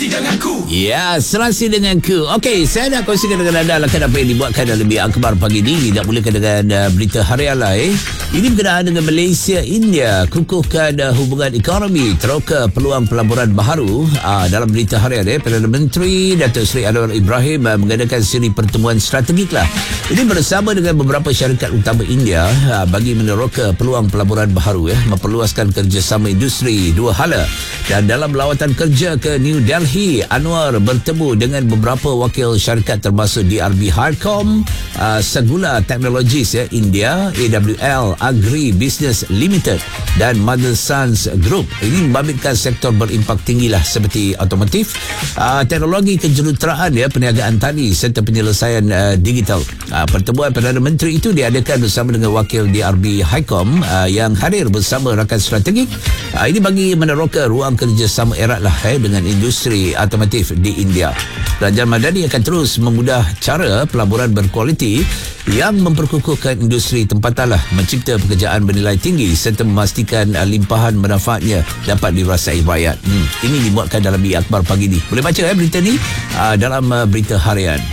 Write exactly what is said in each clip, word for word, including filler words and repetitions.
Denganku. Ya, serasi denganku. Okey, saya nak kongsikan dengan anda lakukan apa yang dibuatkan dalam Lebih Akhbar pagi ini. Tak bolehkan dengan uh, berita harian lain. Ini berkenaan dengan Malaysia, India. Kukuhkan uh, hubungan ekonomi. Teroka peluang pelaburan baharu. Uh, dalam berita harian, eh, Perdana Menteri Datuk Seri Anwar Ibrahim uh, mengadakan siri pertemuan strategik lah. Ini bersama dengan beberapa syarikat utama India uh, bagi meneroka peluang pelaburan baharu. Eh, memperluaskan kerjasama industri dua hala. Dan dalam lawatan kerja ke New Delhi, Anwar bertemu dengan beberapa wakil syarikat termasuk D R B Harcom, uh, Sagula Technologies ya, India, A W L Agri Business Limited dan Mothersons Group. Ini membabitkan sektor berimpak tinggi lah seperti otomotif, uh, teknologi kejuruteraan ya, perniagaan tani serta penyelesaian uh, digital. Uh, pertemuan Perdana Menteri itu diadakan bersama dengan wakil D R B Harcom uh, yang hadir bersama rakan strategik. Uh, ini bagi meneroka ruang kerjasama erat lah eh, dengan industri otomotif di India. Kerajaan Madani akan terus memudah cara pelaburan berkualiti yang memperkukuhkan industri tempatan lah, mencipta pekerjaan bernilai tinggi serta memastikan uh, limpahan manfaatnya dapat dirasai rakyat. Hmm, ini dimuatkan dalam Lebih Akhbar pagi ni. Boleh baca eh, berita ni uh, dalam uh, berita harian.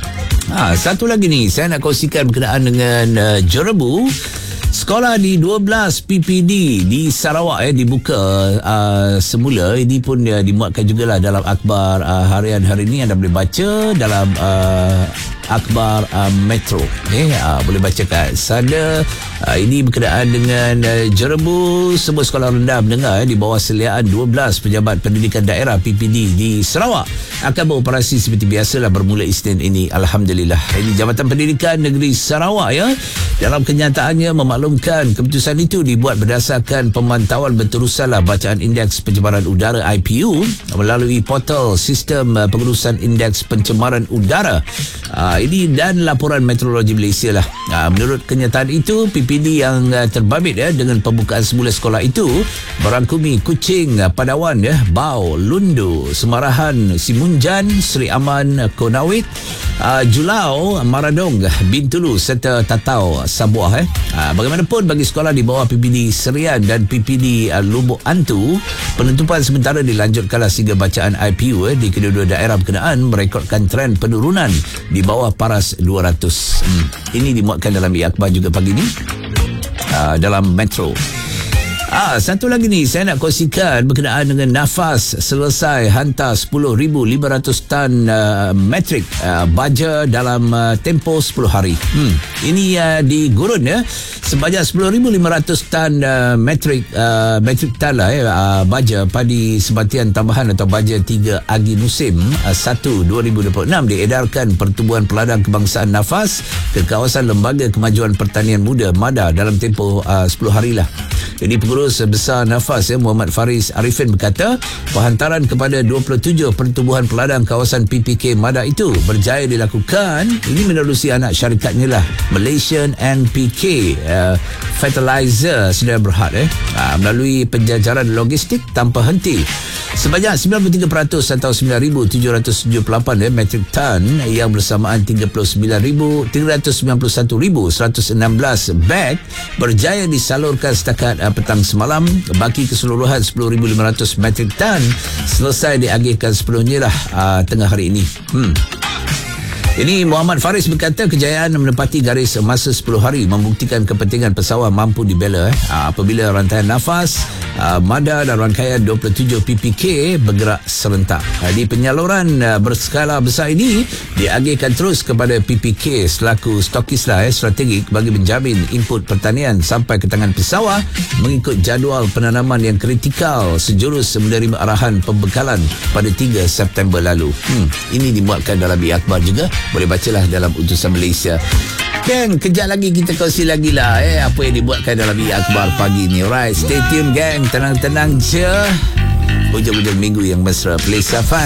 Ha, satu lagi ni saya nak kongsikan berkenaan dengan uh, Jerebu. Sekolah di dua belas P P D di Sarawak eh, dibuka uh, semula. Ini pun uh, dimuatkan jugalah dalam akhbar uh, harian hari ini. Anda boleh baca dalam uh, akhbar uh, Metro. Eh, uh, boleh baca kat sana. Uh, ini berkenaan dengan uh, Jerebu, sebuah sekolah rendah menengah eh, di bawah seliaan dua belas pejabat pendidikan daerah P P D di Sarawak akan beroperasi seperti biasalah bermula Isnin ini. Alhamdulillah. Ini Jabatan Pendidikan Negeri Sarawak ya. Dalam kenyataannya memaklumkan keputusan itu dibuat berdasarkan pemantauan berterusanlah bacaan indeks pencemaran udara I P U melalui portal sistem uh, pengurusan indeks pencemaran udara. Uh, ini dan laporan meteorologi Malaysia lah. Uh, menurut kenyataan itu, P P D yang uh, terbabit ya, dengan pembukaan semula sekolah itu merangkumi Kuching, uh, Padawan, ya, Bau, Lundu, Semarahan, Simunjan, Seri Aman, Konawit, uh, Julau, Maradong, Bintulu serta Tatau, Sabuah. Eh. Uh, bagaimanapun bagi sekolah di bawah P P D Serian dan P P D uh, Lubuk Antu, penutupan sementara dilanjutkanlah sehingga bacaan I P U eh, di kedua-dua daerah berkenaan merekodkan tren penurunan di bawah paras dua ratus. Hmm. Ini dimuatkan dalam Akhbar juga pagi ni uh, dalam Metro. Ah, satu lagi ni saya nak kongsikan berkenaan dengan Nafas selesai hantar sepuluh ribu lima ratus tan uh, metrik uh, baja dalam uh, tempoh sepuluh hari. Hmm. Ini uh, di Gurun ya. Sebanyak sepuluh ribu lima ratus tan uh, metrik uh, metrik tan lah eh, uh, baja padi sebatian tambahan atau baja tiga agi musim uh, satu dua ribu dua puluh enam diedarkan Pertubuhan Peladang Kebangsaan Nafas ke kawasan Lembaga Kemajuan Pertanian Muda MADA dalam tempoh uh, sepuluh hari lah. Jadi Pengurus Besar Nafas ya, Muhammad Faris Arifin berkata penghantaran kepada dua puluh tujuh pertubuhan peladang kawasan P P K MADA itu berjaya dilakukan. Ini menerusi anak syarikatnya lah, Malaysian N P K uh, Fertilizer Sdn Bhd eh, uh, melalui penjajaran logistik tanpa henti. Sebanyak sembilan puluh tiga peratus atau sembilan ribu tujuh ratus tujuh puluh lapan eh, metrik tan yang bersamaan tiga puluh sembilan ribu tiga ratus sembilan puluh satu ribu seratus enam belas beg berjaya disalurkan setakat uh, petang semalam. Baki keseluruhan sepuluh ribu lima ratus metrik tan selesai diagihkan sepenuhnya lah uh, tengah hari ini. Hmm. Ini Muhammad Faris berkata kejayaan menepati garis masa sepuluh hari membuktikan kepentingan pesawat mampu dibela eh, apabila rantaian Nafas, uh, MADA dan rangkaian dua puluh tujuh P P K bergerak serentak. Di penyaluran uh, berskala besar ini diagihkan terus kepada P P K selaku stokis lah, eh, strategik bagi menjamin input pertanian sampai ke tangan pesawat mengikut jadual penanaman yang kritikal sejurus menerima arahan pembekalan pada tiga September lalu. Hmm, ini dimuatkan dalam Akhbar juga. Boleh bacalah dalam utusan Malaysia. Gang, kejap lagi kita kongsi lagi lah eh, apa yang dibuatkan dalam Akhbar pagi ni. Alright, stay tune gang. Tenang-tenang je. Hujung-hujung minggu yang mesra. Play Safan.